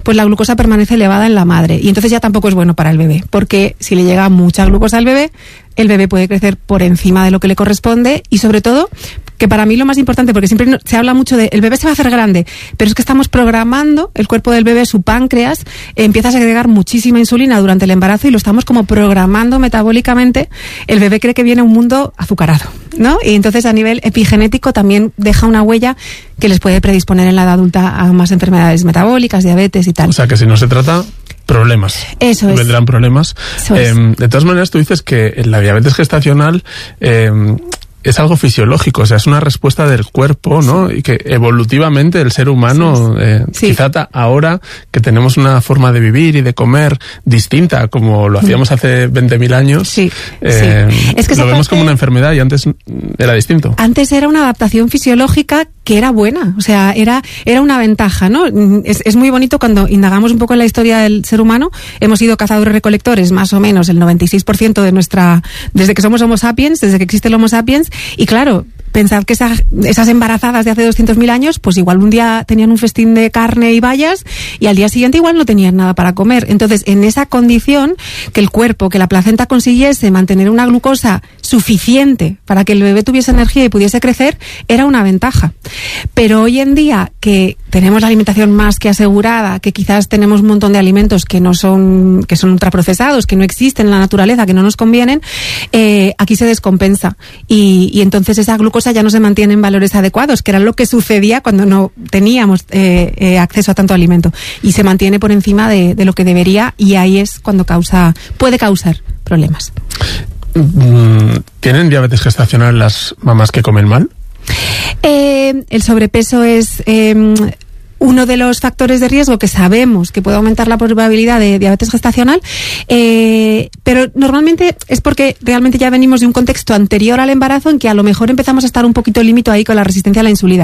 pues la glucosa permanece elevada en la madre y entonces ya tampoco es bueno para el bebé, porque si le llega mucha glucosa al bebé, el bebé puede crecer por encima de lo que le corresponde y sobre todo, que para mí lo más importante, porque siempre se habla mucho de el bebé se va a hacer grande, pero es que estamos programando el cuerpo del bebé, su páncreas empieza a segregar muchísima insulina durante el embarazo y lo estamos como programando metabólicamente. El bebé cree que viene a un mundo azucarado, ¿no? Y entonces a nivel epigenético también deja una huella que les puede predisponer en la edad adulta a más enfermedades metabólicas, diabetes y tal. O sea que si no se trata, problemas. Eso es. Vendrán problemas. Eso es. De todas maneras, tú dices que la diabetes gestacional es algo fisiológico, o sea, es una respuesta del cuerpo, ¿no? Sí. Y que evolutivamente el ser humano, quizá ahora que tenemos una forma de vivir y de comer distinta como lo hacíamos hace 20.000 años, es que lo vemos como una enfermedad y antes era distinto. Antes era una adaptación fisiológica que era buena, o sea, era una ventaja, ¿no? Es muy bonito cuando indagamos un poco en la historia del ser humano, hemos sido cazadores-recolectores más o menos el 96% de desde que somos Homo sapiens, desde que existe el Homo sapiens. Y claro, pensad que esas embarazadas de hace 200.000 años, pues igual un día tenían un festín de carne y bayas y al día siguiente igual no tenían nada para comer. Entonces, en esa condición, que el cuerpo, que la placenta consiguiese mantener una glucosa suficiente para que el bebé tuviese energía y pudiese crecer, era una ventaja. Pero hoy en día, que tenemos la alimentación más que asegurada, que quizás tenemos un montón de alimentos que son ultraprocesados, que no existen en la naturaleza, que no nos convienen, aquí se descompensa. Y entonces esa glucosa ya no se mantiene en valores adecuados, que era lo que sucedía cuando no teníamos acceso a tanto alimento. Y se mantiene por encima de lo que debería y ahí es cuando puede causar problemas. ¿Tienen diabetes gestacional las mamás que comen mal? El sobrepeso es uno de los factores de riesgo que sabemos que puede aumentar la probabilidad de diabetes gestacional, pero normalmente es porque realmente ya venimos de un contexto anterior al embarazo en que a lo mejor empezamos a estar un poquito límite ahí con la resistencia a la insulina.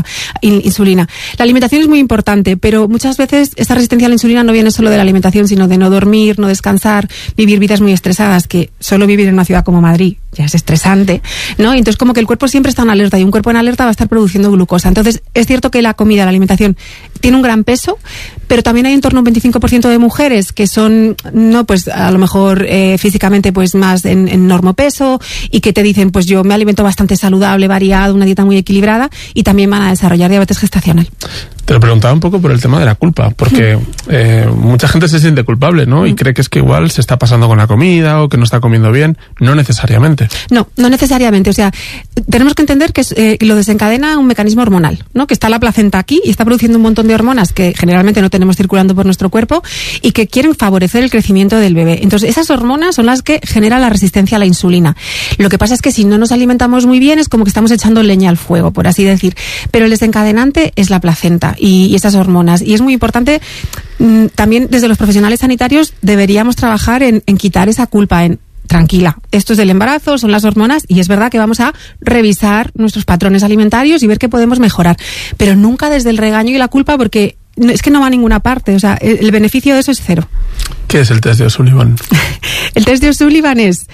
La alimentación es muy importante, pero muchas veces esta resistencia a la insulina no viene solo de la alimentación, sino de no dormir, no descansar, vivir vidas muy estresadas, que solo vivir en una ciudad como Madrid ya es estresante, ¿no? Y entonces como que el cuerpo siempre está en alerta y un cuerpo en alerta va a estar produciendo glucosa. Entonces es cierto que la comida, la alimentación tiene un gran peso, pero también hay en torno a un 25% de mujeres que son, no, pues a lo mejor físicamente pues más en normopeso y que te dicen, pues yo me alimento bastante saludable, variado, una dieta muy equilibrada y también van a desarrollar diabetes gestacional. Te lo preguntaba un poco por el tema de la culpa, porque mucha gente se siente culpable, ¿no? Y cree que es que igual se está pasando con la comida o que no está comiendo bien. No necesariamente. No necesariamente. O sea, tenemos que entender que lo desencadena un mecanismo hormonal, ¿no? Que está la placenta aquí y está produciendo un montón de hormonas que generalmente no tenemos circulando por nuestro cuerpo y que quieren favorecer el crecimiento del bebé. Entonces, esas hormonas son las que generan la resistencia a la insulina. Lo que pasa es que si no nos alimentamos muy bien es como que estamos echando leña al fuego, por así decir. Pero el desencadenante es la placenta y esas hormonas. Y es muy importante, también desde los profesionales sanitarios deberíamos trabajar en quitar esa culpa, tranquila, esto es del embarazo, son las hormonas y es verdad que vamos a revisar nuestros patrones alimentarios y ver qué podemos mejorar, pero nunca desde el regaño y la culpa porque es que no va a ninguna parte, o sea, el beneficio de eso es cero. ¿Qué es el test de O'Sullivan? El test de O'Sullivan es,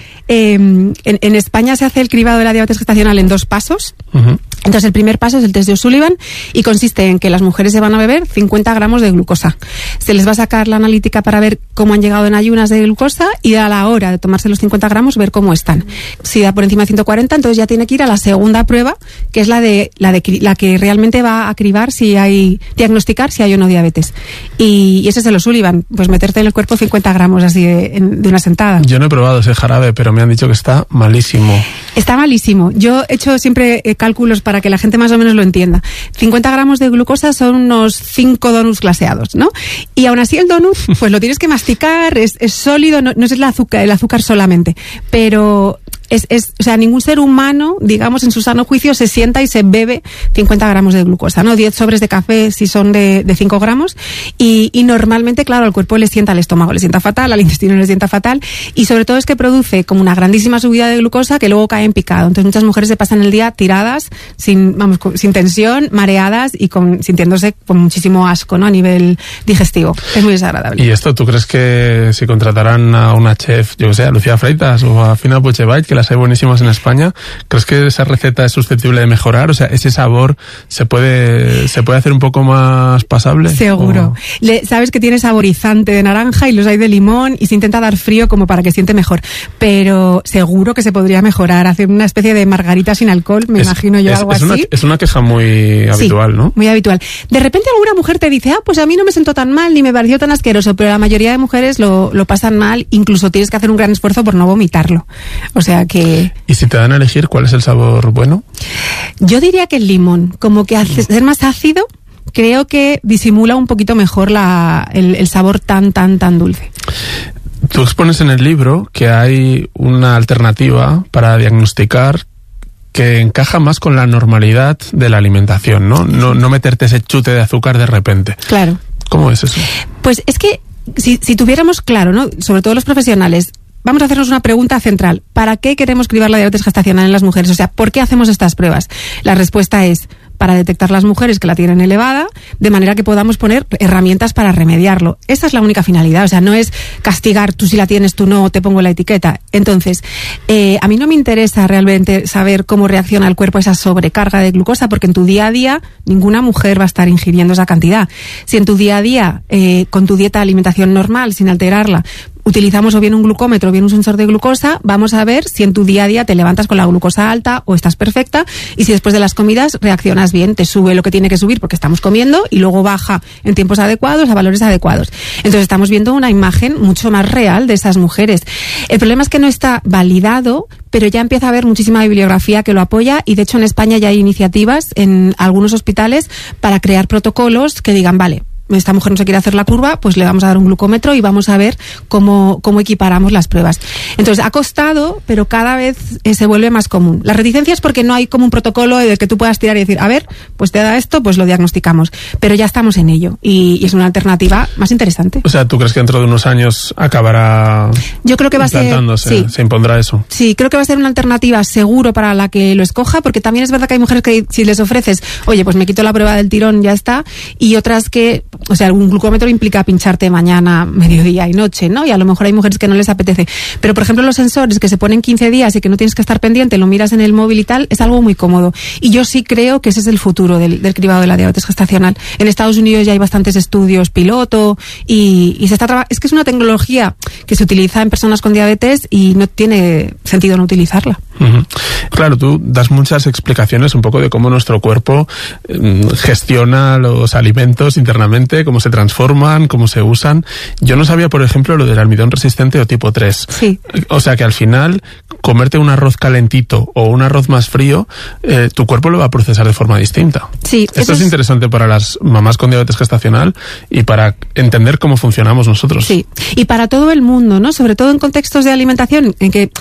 en España se hace el cribado de la diabetes gestacional en 2 pasos. Uh-huh. Entonces el primer paso es el test de O'Sullivan y consiste en que las mujeres se van a beber 50 gramos de glucosa. Se les va a sacar la analítica para ver cómo han llegado en ayunas de glucosa y a la hora de tomarse los 50 gramos ver cómo están. Si da por encima de 140, entonces ya tiene que ir a la segunda prueba, que es la que realmente va a cribar diagnosticar si hay o no diabetes. Y ese es el O'Sullivan, pues meterte en el cuerpo 50 gramos así de una sentada. Yo no he probado ese jarabe, pero me han dicho que está malísimo. Está malísimo. Yo he hecho siempre cálculos para que la gente más o menos lo entienda. 50 gramos de glucosa son unos 5 donuts glaseados, ¿no? Y aún así el donut, pues lo tienes que masticar, es sólido, no es el azúcar solamente, pero o sea, ningún ser humano, digamos, en su sano juicio se sienta y se bebe 50 gramos de glucosa, ¿no? 10 sobres de café si son de 5 gramos y normalmente, claro, al cuerpo le sienta el estómago, le sienta fatal, al intestino le sienta fatal y sobre todo es que produce como una grandísima subida de glucosa que luego cae en picado. Entonces muchas mujeres se pasan el día tiradas, sin tensión, mareadas y sintiéndose con muchísimo asco, ¿no? A nivel digestivo. Es muy desagradable. ¿Y esto tú crees que si contrataran a una chef, yo que sé, a Lucía Freitas o a Fina Puigdevall, que las hay buenísimas en España. ¿Crees que esa receta es susceptible de mejorar? O sea, ese sabor se puede hacer un poco más pasable. Seguro. Sabes que tiene saborizante de naranja y los hay de limón y se intenta dar frío como para que siente mejor. Pero seguro que se podría mejorar, hacer una especie de margarita sin alcohol, imagino yo, algo así. Es una queja muy habitual, ¿no? Muy habitual. De repente alguna mujer te dice, pues a mí no me sentó tan mal ni me pareció tan asqueroso, pero la mayoría de mujeres lo pasan mal, incluso tienes que hacer un gran esfuerzo por no vomitarlo. O sea que... ¿Y si te dan a elegir cuál es el sabor bueno? Yo diría que el limón, como que al ser más ácido, creo que disimula un poquito mejor el sabor tan dulce. Tú expones en el libro que hay una alternativa para diagnosticar que encaja más con la normalidad de la alimentación, ¿no? No meterte ese chute de azúcar de repente. Claro. ¿Cómo es eso? Pues es que si tuviéramos claro, ¿no? Sobre todo los profesionales, vamos a hacernos una pregunta central. ¿Para qué queremos cribar la diabetes gestacional en las mujeres? O sea, ¿por qué hacemos estas pruebas? La respuesta es para detectar las mujeres que la tienen elevada, de manera que podamos poner herramientas para remediarlo. Esa es la única finalidad, o sea, no es castigar tú si la tienes, tú no, te pongo la etiqueta. Entonces, a mí no me interesa realmente saber cómo reacciona el cuerpo a esa sobrecarga de glucosa, porque en tu día a día ninguna mujer va a estar ingiriendo esa cantidad. Si en tu día a día, con tu dieta de alimentación normal, sin alterarla, utilizamos o bien un glucómetro o bien un sensor de glucosa, vamos a ver si en tu día a día te levantas con la glucosa alta o estás perfecta, y si después de las comidas reaccionas bien, te sube lo que tiene que subir porque estamos comiendo y luego baja en tiempos adecuados, a valores adecuados. Entonces estamos viendo una imagen mucho más real de esas mujeres. El problema es que no está validado, pero ya empieza a haber muchísima bibliografía que lo apoya, y de hecho en España ya hay iniciativas en algunos hospitales para crear protocolos que digan, vale, esta mujer no se quiere hacer la curva, pues le vamos a dar un glucómetro y vamos a ver cómo equiparamos las pruebas. Entonces, ha costado, pero cada vez se vuelve más común. La reticencia es porque no hay como un protocolo del que tú puedas tirar y decir, a ver, pues te da esto, pues lo diagnosticamos. Pero ya estamos en ello y es una alternativa más interesante. O sea, ¿tú crees que dentro de unos años acabará Yo creo que va a ser, sí, se impondrá eso? Sí, creo que va a ser una alternativa seguro para la que lo escoja, porque también es verdad que hay mujeres que si les ofreces, oye, pues me quito la prueba del tirón, ya está, y otras que, o sea, un glucómetro implica pincharte mañana, mediodía y noche, ¿no? Y a lo mejor hay mujeres que no les apetece. Pero, por ejemplo, los sensores que se ponen 15 días y que no tienes que estar pendiente, lo miras en el móvil y tal, es algo muy cómodo. Y yo sí creo que ese es el futuro del cribado de la diabetes gestacional. En Estados Unidos ya hay bastantes estudios piloto y se está es que es una tecnología que se utiliza en personas con diabetes y no tiene sentido no utilizarla. Uh-huh. Claro, tú das muchas explicaciones un poco de cómo nuestro cuerpo gestiona los alimentos internamente, cómo se transforman, cómo se usan. Yo no sabía, por ejemplo, lo del almidón resistente o tipo 3. Sí. O sea que al final, comerte un arroz calentito o un arroz más frío, tu cuerpo lo va a procesar de forma distinta. Sí. Esto es interesante para las mamás con diabetes gestacional y para entender cómo funcionamos nosotros. Sí, y para todo el mundo, ¿no? Sobre todo en contextos de alimentación en que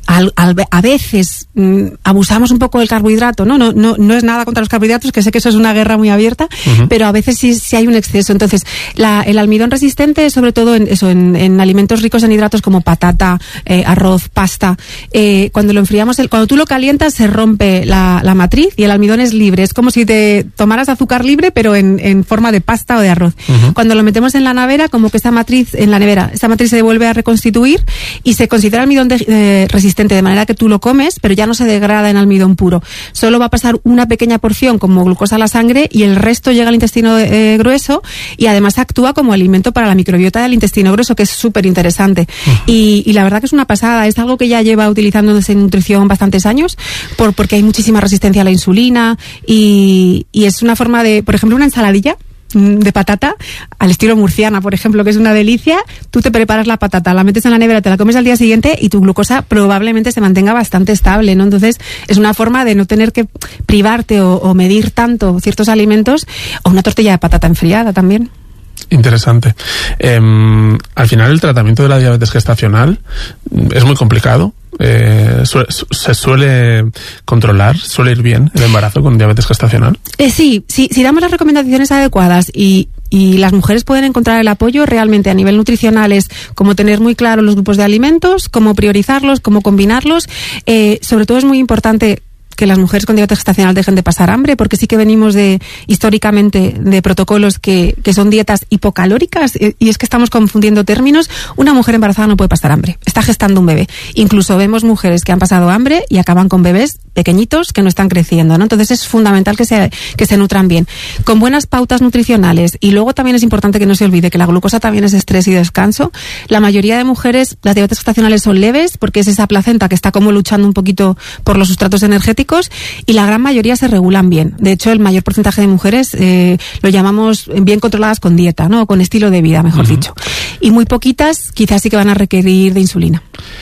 a veces abusamos un poco del carbohidrato, ¿no? No es nada contra los carbohidratos, que sé que eso es una guerra muy abierta, uh-huh, pero a veces sí hay un exceso. Entonces, el almidón resistente, sobre todo en alimentos ricos en hidratos como patata, arroz, pasta, cuando lo enfriamos, cuando tú lo calientas se rompe la matriz y el almidón es libre. Es como si te tomaras azúcar libre, pero en forma de pasta o de arroz. Uh-huh. Cuando lo metemos en la nevera, como que esta matriz se vuelve a reconstituir y se considera almidón resistente, de manera que tú lo comes, pero ya no se degrada en almidón puro. Solo va a pasar una pequeña porción como glucosa a la sangre y el resto llega al intestino grueso, y además actúa como alimento para la microbiota del intestino grueso, que es súper interesante. Uh-huh. Y la verdad que es una pasada. Es algo que ya lleva utilizándose en nutrición bastantes años, porque hay muchísima resistencia a la insulina y es una forma de, por ejemplo, una ensaladilla de patata al estilo murciana, por ejemplo, que es una delicia. Tú te preparas la patata, la metes en la nevera, te la comes al día siguiente y tu glucosa probablemente se mantenga bastante estable, ¿no? Entonces es una forma de no tener que privarte o medir tanto ciertos alimentos, o una tortilla de patata enfriada también. Interesante. Al final el tratamiento de la diabetes gestacional es muy complicado. ¿Se suele controlar, suele ir bien el embarazo con diabetes gestacional? Sí, si damos las recomendaciones adecuadas y las mujeres pueden encontrar el apoyo, realmente a nivel nutricional es como tener muy claro los grupos de alimentos, cómo priorizarlos, cómo combinarlos. Sobre todo es muy importante que las mujeres con diabetes gestacional dejen de pasar hambre, porque sí que venimos históricamente de protocolos que son dietas hipocalóricas, y es que estamos confundiendo términos. Una mujer embarazada no puede pasar hambre, está gestando un bebé. Incluso vemos mujeres que han pasado hambre y acaban con bebés pequeñitos que no están creciendo, ¿no? Entonces es fundamental que se nutran bien, con buenas pautas nutricionales. Y luego también es importante que no se olvide que la glucosa también es estrés y descanso. La mayoría de mujeres, las diabetes gestacionales son leves, porque es esa placenta que está como luchando un poquito por los sustratos energéticos, y la gran mayoría se regulan bien. De hecho, el mayor porcentaje de mujeres lo llamamos bien controladas con dieta, ¿no? Con estilo de vida, mejor dicho. Y muy poquitas quizás sí que van a requerir de insulina.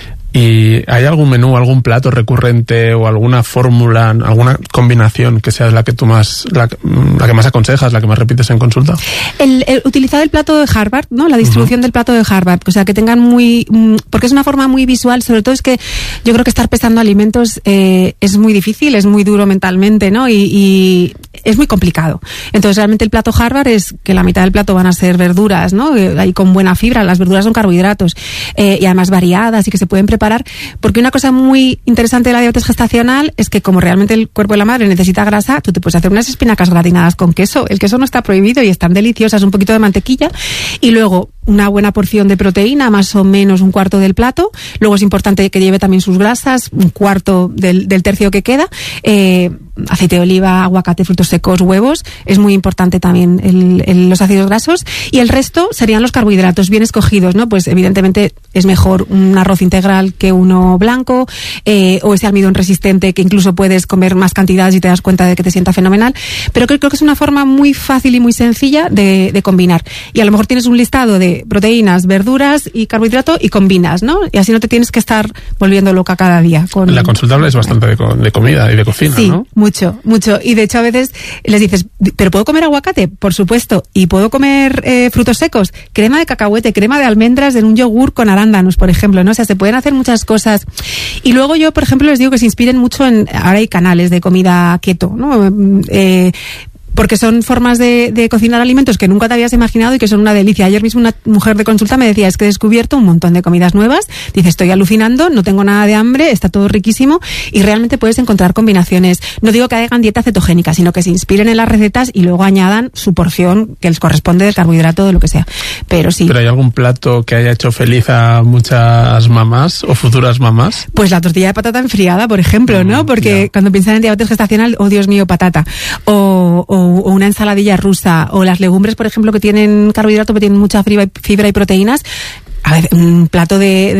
¿Y hay algún menú, algún plato recurrente o alguna fórmula, alguna combinación que sea la que tú más, la que más aconsejas, la que más repites en consulta? Utilizar el plato de Harvard, ¿no? La distribución del plato de Harvard, o sea, que tengan porque es una forma muy visual. Sobre todo es que yo creo que estar pesando alimentos es muy difícil, es muy duro mentalmente, ¿no? Y es muy complicado. Entonces, realmente el plato Harvard es que la mitad del plato van a ser verduras, ¿no? Ahí con buena fibra. Las verduras son carbohidratos, y además variadas, y que se pueden preparar, porque una cosa muy interesante de la diabetes gestacional es que, como realmente el cuerpo de la madre necesita grasa, tú te puedes hacer unas espinacas gratinadas con queso. El queso no está prohibido y están deliciosas, un poquito de mantequilla, y luego una buena porción de proteína, más o menos un cuarto del plato. Luego es importante que lleve también sus grasas, un cuarto del tercio que queda. Aceite de oliva, aguacate, frutos secos, huevos. Es muy importante también los ácidos grasos. Y el resto serían los carbohidratos bien escogidos, ¿no? Pues evidentemente es mejor un arroz integral que uno blanco, o ese almidón resistente que incluso puedes comer más cantidades y te das cuenta de que te sienta fenomenal. Pero creo que es una forma muy fácil y muy sencilla de combinar. Y a lo mejor tienes un listado de proteínas, verduras y carbohidrato y combinas, ¿no? Y así no te tienes que estar volviendo loca cada día. La consulta es bastante de comida y de cocina, sí, ¿no? Mucho. Y de hecho a veces les dices, ¿pero puedo comer aguacate? Por supuesto. ¿Y puedo comer frutos secos? Crema de cacahuete, crema de almendras en un yogur con arándanos, por ejemplo, ¿no? O sea, se pueden hacer muchas cosas. Y luego yo, por ejemplo, les digo que se inspiren mucho ahora hay canales de comida keto, ¿no? Porque son formas de cocinar alimentos que nunca te habías imaginado y que son una delicia. Ayer mismo una mujer de consulta me decía, es que he descubierto un montón de comidas nuevas. Dice, estoy alucinando, no tengo nada de hambre, está todo riquísimo, y realmente puedes encontrar combinaciones. No digo que hagan dieta cetogénica, sino que se inspiren en las recetas y luego añadan su porción que les corresponde del carbohidrato, de lo que sea. Pero sí. ¿Pero hay algún plato que haya hecho feliz a muchas mamás o futuras mamás? Pues la tortilla de patata enfriada, por ejemplo, ¿no? Porque cuando piensan en diabetes gestacional, oh Dios mío, patata. O una ensaladilla rusa, o las legumbres, por ejemplo, que tienen carbohidrato, pero tienen mucha fibra y proteínas. A ver, un plato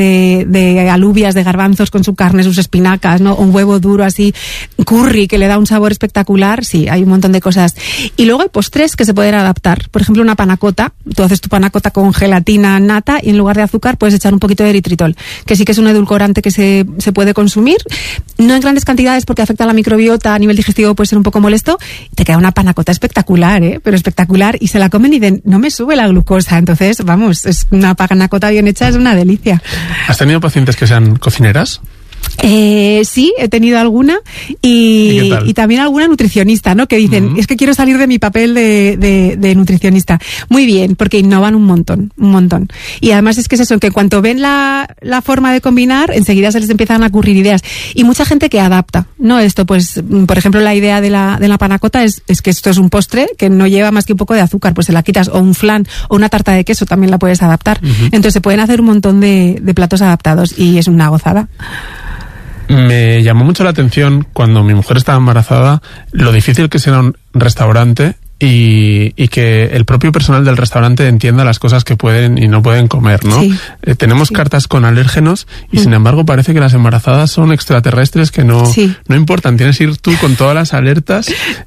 de alubias, de garbanzos con su carne, sus espinacas, ¿no? Un huevo duro así, curry, que le da un sabor espectacular. Sí, hay un montón de cosas. Y luego hay postres que se pueden adaptar. Por ejemplo, una panacota. Tú haces tu panacota con gelatina nata y en lugar de azúcar puedes echar un poquito de eritritol, que sí que es un edulcorante que se puede consumir. No en grandes cantidades porque afecta a la microbiota, a nivel digestivo puede ser un poco molesto. Te queda una panacota espectacular, pero espectacular. Y se la comen y dicen, no me sube la glucosa. Entonces, vamos, es una panacota bien hecha, es una delicia. ¿Has tenido pacientes que sean cocineras? Sí, he tenido alguna y también alguna nutricionista, ¿no? Que dicen, es que quiero salir de mi papel de nutricionista. Muy bien, porque innovan un montón. Y además es que es eso, que en cuanto ven la forma de combinar, enseguida se les empiezan a ocurrir ideas. Y mucha gente que adapta, ¿no? Esto, pues, por ejemplo, la idea de la panacota es que esto es un postre que no lleva más que un poco de azúcar, pues se la quitas, o un flan, o una tarta de queso también la puedes adaptar. Entonces se pueden hacer un montón de platos adaptados y es una gozada. Me llamó mucho la atención cuando mi mujer estaba embarazada lo difícil que será un restaurante y que el propio personal del restaurante entienda las cosas que pueden y no pueden comer, ¿no? Sí. Tenemos cartas con alérgenos y sin embargo parece que las embarazadas son extraterrestres que no importan. Tienes que ir tú con todas las alertas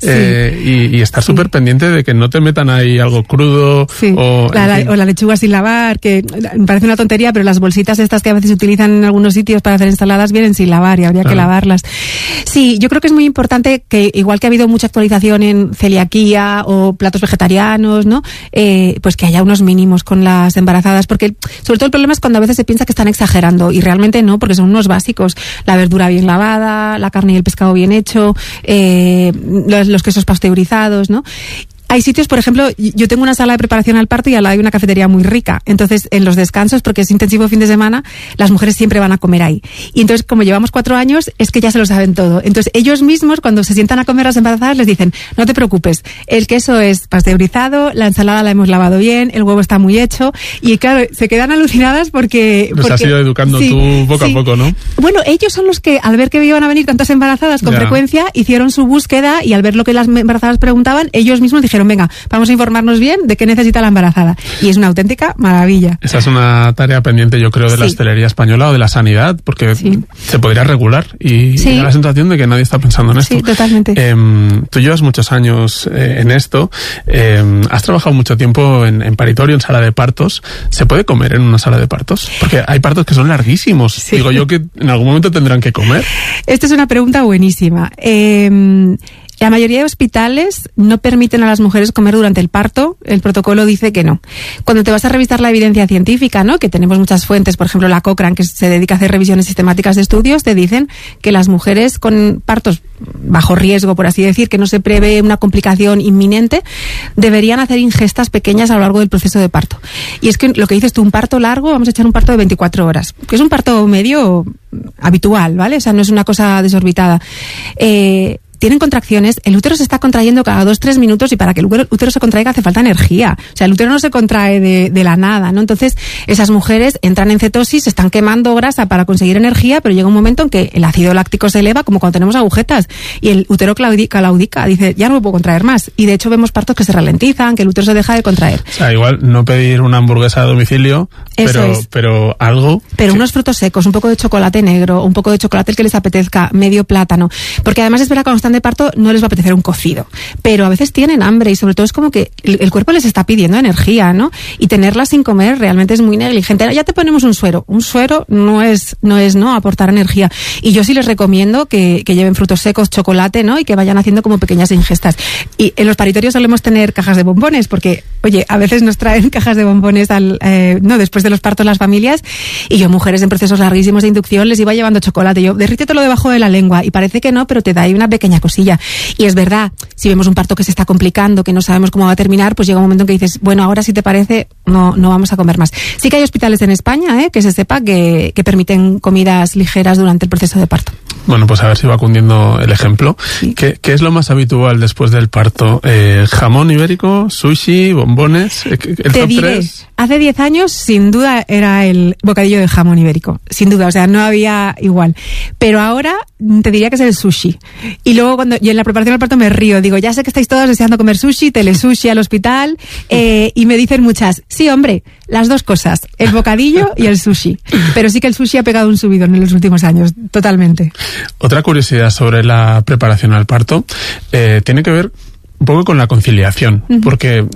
y estar súper pendiente de que no te metan ahí algo crudo o la lechuga sin lavar, que me parece una tontería, pero las bolsitas estas que a veces se utilizan en algunos sitios para hacer ensaladas vienen sin lavar y habría que lavarlas. Sí, yo creo que es muy importante que, igual que ha habido mucha actualización en celiaquía o platos vegetarianos, ¿no? Pues que haya unos mínimos con las embarazadas, porque sobre todo el problema es cuando a veces se piensa que están exagerando y realmente no, porque son unos básicos. La verdura bien lavada, la carne y el pescado bien hecho, los quesos pasteurizados, ¿no? Hay sitios, por ejemplo, yo tengo una sala de preparación al parto y al lado hay una cafetería muy rica. Entonces, en los descansos, porque es intensivo fin de semana, las mujeres siempre van a comer ahí. Y entonces, como llevamos 4 años, es que ya se lo saben todo. Entonces, ellos mismos, cuando se sientan a comer las embarazadas, les dicen, no te preocupes, el queso es pasteurizado, la ensalada la hemos lavado bien, el huevo está muy hecho. Y claro, se quedan alucinadas porque... Los has ido educando tú poco a poco, ¿no? Bueno, ellos son los que, al ver que iban a venir tantas embarazadas con frecuencia, hicieron su búsqueda y al ver lo que las embarazadas preguntaban, ellos mismos dijeron, venga, vamos a informarnos bien de qué necesita la embarazada. Y es una auténtica maravilla. Esa es una tarea pendiente, yo creo, de la hostelería española o de la sanidad, porque se podría regular y da la sensación de que nadie está pensando en esto. Sí, totalmente. Tú llevas muchos años en esto, has trabajado mucho tiempo en paritorio, en sala de partos. ¿Se puede comer en una sala de partos? Porque hay partos que son larguísimos. Sí. Digo yo que en algún momento tendrán que comer. Esta es una pregunta buenísima. La mayoría de hospitales no permiten a las mujeres comer durante el parto. El protocolo dice que no. Cuando te vas a revisar la evidencia científica, ¿no? Que tenemos muchas fuentes, por ejemplo la Cochrane, que se dedica a hacer revisiones sistemáticas de estudios, te dicen que las mujeres con partos bajo riesgo, por así decir, que no se prevé una complicación inminente, deberían hacer ingestas pequeñas a lo largo del proceso de parto. Y es que lo que dices tú, un parto largo, vamos a echar un parto de 24 horas, que es un parto medio habitual, ¿vale? O sea, no es una cosa desorbitada. Tienen contracciones, el útero se está contrayendo cada 2-3 minutos y para que el útero se contraiga hace falta energía. O sea, el útero no se contrae de la nada, ¿no? Entonces, esas mujeres entran en cetosis, están quemando grasa para conseguir energía, pero llega un momento en que el ácido láctico se eleva, como cuando tenemos agujetas, y el útero claudica, dice, ya no me puedo contraer más. Y de hecho vemos partos que se ralentizan, que el útero se deja de contraer. O sea, igual no pedir una hamburguesa a domicilio, pero algo... Pero unos frutos secos, un poco de chocolate negro, un poco de chocolate el que les apetezca, medio plátano. Porque además es verdad que cuando están de parto no les va a apetecer un cocido, pero a veces tienen hambre y sobre todo es como que el cuerpo les está pidiendo energía, ¿no? Y tenerla sin comer realmente es muy negligente. Ya te ponemos un suero no es aportar energía. Y yo sí les recomiendo que lleven frutos secos, chocolate, ¿no? Y que vayan haciendo como pequeñas ingestas. Y en los paritorios solemos tener cajas de bombones porque, oye, a veces nos traen cajas de bombones después de los partos las familias, y yo, mujeres en procesos larguísimos de inducción, les iba llevando chocolate. Yo, derrítetelo debajo de la lengua, y parece que no, pero te da ahí una pequeña cosilla. Y es verdad, si vemos un parto que se está complicando, que no sabemos cómo va a terminar, pues llega un momento en que dices, bueno, ahora si te parece, no vamos a comer más. Sí que hay hospitales en España, que se sepa que permiten comidas ligeras durante el proceso de parto. Bueno, pues a ver si va cundiendo el ejemplo. Sí. ¿Qué es lo más habitual después del parto? ¿Jamón ibérico, sushi, bombones? Te diré, hace 10 años sin duda era el bocadillo de jamón ibérico, sin duda, o sea, no había igual. Pero ahora te diría que es el sushi. Y luego cuando yo en la preparación del parto me río, digo, ya sé que estáis todos deseando comer sushi, telesushi al hospital, y me dicen muchas, sí, hombre, las dos cosas, el bocadillo y el sushi. Pero sí que el sushi ha pegado un subidón en los últimos años, totalmente. Otra curiosidad sobre la preparación al parto tiene que ver un poco con la conciliación, porque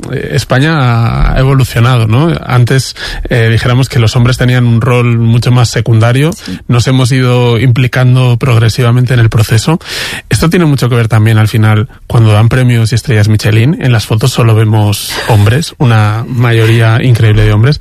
España ha evolucionado, ¿no? Antes dijéramos que los hombres tenían un rol mucho más secundario, nos hemos ido implicando progresivamente en el proceso. Esto tiene mucho que ver también al final, cuando dan premios y estrellas Michelin, en las fotos solo vemos hombres, una mayoría increíble de hombres.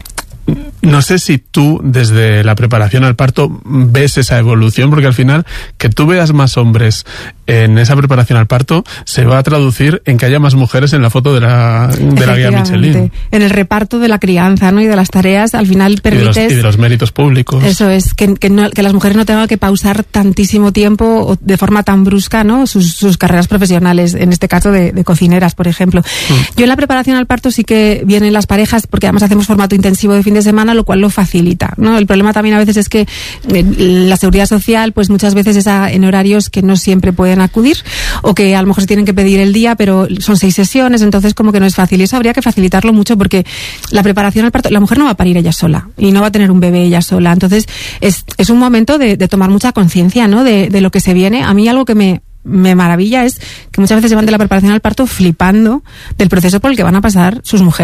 No sé si tú, desde la preparación al parto, ves esa evolución, porque al final, que tú veas más hombres en esa preparación al parto, se va a traducir en que haya más mujeres en la foto de la guía Michelin. En el reparto de la crianza, ¿no? Y de las tareas, al final permites... Y de los méritos públicos. Eso es, que las mujeres no tengan que pausar tantísimo tiempo o de forma tan brusca, ¿no? Sus carreras profesionales, en este caso de cocineras, por ejemplo. Yo en la preparación al parto sí que vienen las parejas, porque además hacemos formato intensivo de fin de semana, lo cual lo facilita, ¿no? El problema también a veces es que la seguridad social, pues muchas veces es en horarios que no siempre pueden acudir, o que a lo mejor se tienen que pedir el día, pero son 6 sesiones, entonces como que no es fácil, y eso habría que facilitarlo mucho, porque la preparación al parto, la mujer no va a parir ella sola, y no va a tener un bebé ella sola, entonces es un momento de tomar mucha conciencia, ¿no? De lo que se viene. A mí algo que me maravilla es que muchas veces se van de la preparación al parto flipando del proceso por el que van a pasar sus mujeres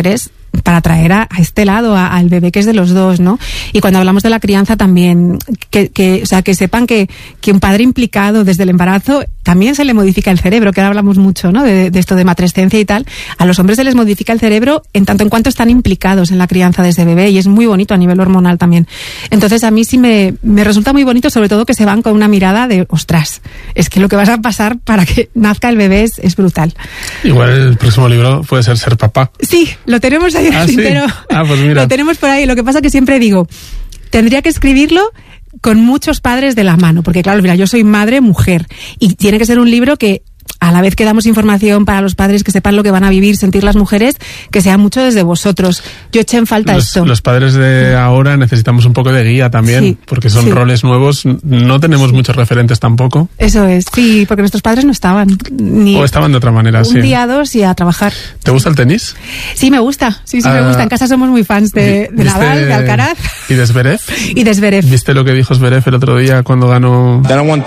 para traer a este lado al bebé que es de los dos, ¿no? Y cuando hablamos de la crianza también, o sea, que sepan que un padre implicado desde el embarazo también se le modifica el cerebro, que ahora hablamos mucho, ¿no? De esto de matrescencia y tal. A los hombres se les modifica el cerebro en tanto en cuanto están implicados en la crianza de ese bebé, y es muy bonito a nivel hormonal también. Entonces a mí sí me resulta muy bonito, sobre todo que se van con una mirada de, ostras, es que lo que vas a pasar para que nazca el bebé es brutal. Igual el próximo libro puede ser papá. Sí, lo tenemos ahí en el tintero. ¿Sí? Pues mira. Lo tenemos por ahí. Lo que pasa que siempre digo, tendría que escribirlo con muchos padres de la mano, porque claro, mira, yo soy madre, mujer, y tiene que ser un libro que, a la vez que damos información para los padres que sepan lo que van a vivir, sentir las mujeres, que sea mucho desde vosotros. Yo eché en falta esto. Los padres de ahora necesitamos un poco de guía también, porque son roles nuevos, no tenemos muchos referentes tampoco. Eso es, sí, porque nuestros padres no estaban. O estaban de otra manera, un día, dos y a trabajar. ¿Te gusta el tenis? Sí, me gusta, me gusta. En casa somos muy fans de Nadal, de Alcaraz. ¿Y de Zverev? Y de Zverev. ¿Viste lo que dijo Zverev el otro día cuando ganó?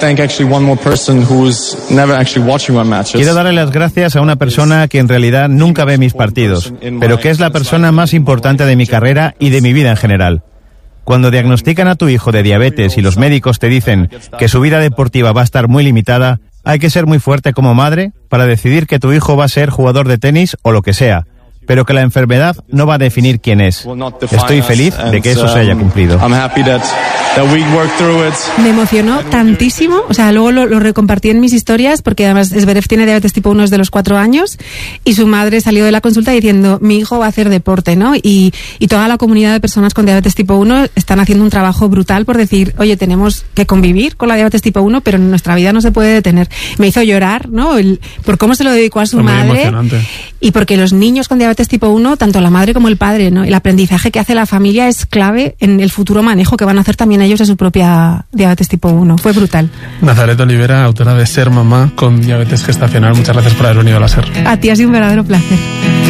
Quiero darle las gracias a una persona que en realidad nunca ve mis partidos, pero que es la persona más importante de mi carrera y de mi vida en general. Cuando diagnostican a tu hijo de diabetes y los médicos te dicen que su vida deportiva va a estar muy limitada, hay que ser muy fuerte como madre para decidir que tu hijo va a ser jugador de tenis o lo que sea, pero que la enfermedad no va a definir quién es. Estoy feliz de que eso se haya cumplido. Me emocionó tantísimo, o sea, luego lo recompartí en mis historias, porque además Zverev tiene diabetes tipo 1 desde los 4 años, y su madre salió de la consulta diciendo, mi hijo va a hacer deporte, ¿no? Y toda la comunidad de personas con diabetes tipo 1 están haciendo un trabajo brutal por decir, oye, tenemos que convivir con la diabetes tipo 1, pero en nuestra vida no se puede detener. Me hizo llorar, ¿no? Por cómo se lo dedicó a su madre, y porque los niños con diabetes tipo 1, tanto la madre como el padre, ¿no? El aprendizaje que hace la familia es clave en el futuro manejo que van a hacer también ellos de su propia diabetes tipo 1. Fue brutal. Nazaret Olivera, autora de Ser mamá con diabetes gestacional. Muchas gracias por haber venido a la SER. A ti ha sido un verdadero placer.